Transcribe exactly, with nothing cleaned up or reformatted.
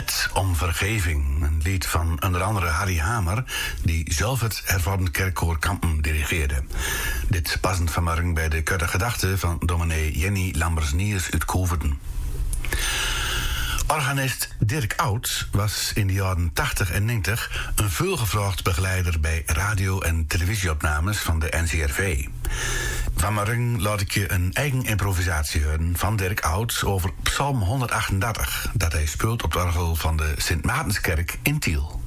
Bid om vergeving. Een lied van onder andere Harry Hamer, die zelf het hervormd kerkkoor Kampen dirigeerde. Dit passend vanmorgen bij de kudde gedachten van dominee Jenny Lambers-Niers uit Koeverden. Organist Dirk Oud was in de jaren tachtig en negentig een veelgevraagd begeleider bij radio- en televisieopnames van de N C R V. Vanmorgen laat ik je een eigen improvisatie horen van Dirk Oud over Psalm honderdachtendertig, dat hij speelt op het orgel van de Sint Maartenskerk in Tiel.